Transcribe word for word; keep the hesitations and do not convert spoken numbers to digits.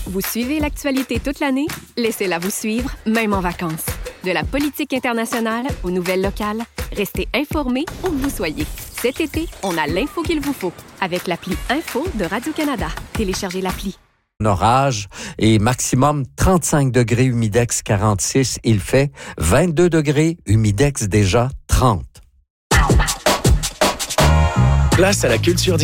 Vous suivez l'actualité toute l'année? Laissez-la vous suivre, même en vacances. De la politique internationale aux nouvelles locales, restez informés où que vous soyez. Cet été, on a l'info qu'il vous faut avec l'appli Info de Radio-Canada. Téléchargez l'appli. Orage et maximum trente-cinq degrés, humidex quarante-six. Il fait vingt-deux degrés, humidex déjà trente. Place à la culture